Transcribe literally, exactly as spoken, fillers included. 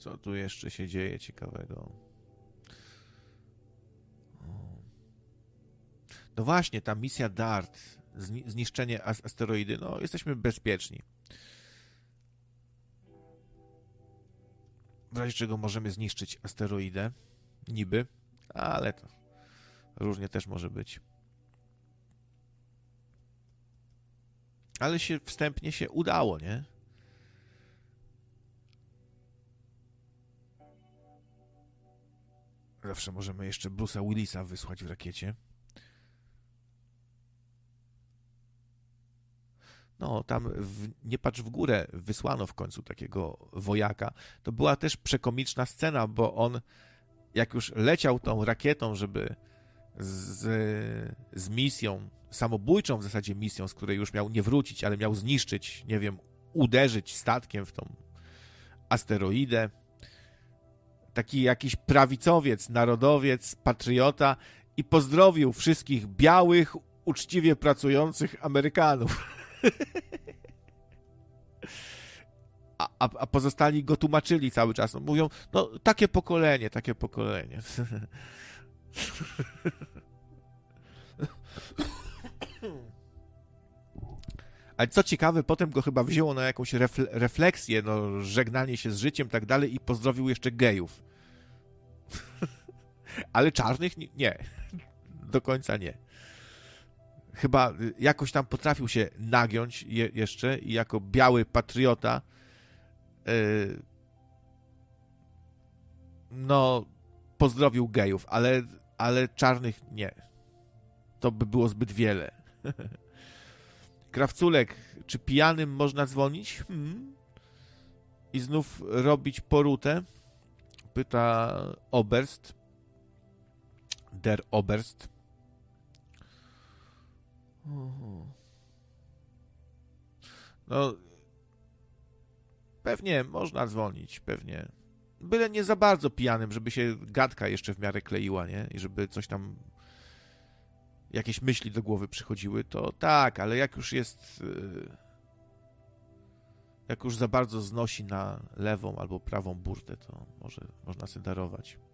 Co tu jeszcze się dzieje ciekawego? No właśnie, ta misja DART, zniszczenie asteroidy, no jesteśmy bezpieczni. W razie czego możemy zniszczyć asteroidę, niby, ale to różnie też może być. Ale się wstępnie się udało, nie? Zawsze możemy jeszcze Bruce'a Willisa wysłać w rakiecie. No, tam w, nie patrz w górę, wysłano w końcu takiego wojaka. To była też przekomiczna scena, bo on, jak już leciał tą rakietą, żeby z, z misją, samobójczą w zasadzie misją, z której już miał nie wrócić, ale miał zniszczyć, nie wiem, uderzyć statkiem w tą asteroidę. Taki jakiś prawicowiec, narodowiec, patriota i pozdrowił wszystkich białych, uczciwie pracujących Amerykanów. A, a, a pozostali go tłumaczyli cały czas. No, mówią, no takie pokolenie, takie pokolenie. Ale co ciekawe, potem go chyba wzięło na jakąś refle- refleksję, no, żegnanie się z życiem, tak dalej, i pozdrowił jeszcze gejów. Ale czarnych nie. Do końca nie. Chyba jakoś tam potrafił się nagiąć je- jeszcze i jako biały patriota yy, no pozdrowił gejów, ale, ale czarnych nie. To by było zbyt wiele. Krawculek, czy pijanym można dzwonić? Hmm. I znów robić porutę? Pyta Oberst. Der Oberst. No, pewnie można dzwonić, pewnie. Byle nie za bardzo pijanym, żeby się gadka jeszcze w miarę kleiła, nie? I żeby coś tam, jakieś myśli do głowy przychodziły, to tak, ale jak już jest, jak już za bardzo znosi na lewą albo prawą burtę, to może można sobie darować.